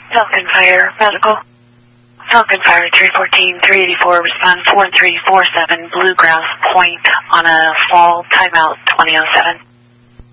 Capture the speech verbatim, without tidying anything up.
Falcon Fire Medical. Falcon Fire three fourteen, three eighty-four, respond four three four seven, Bluegrass Point on a fall timeout twenty oh seven.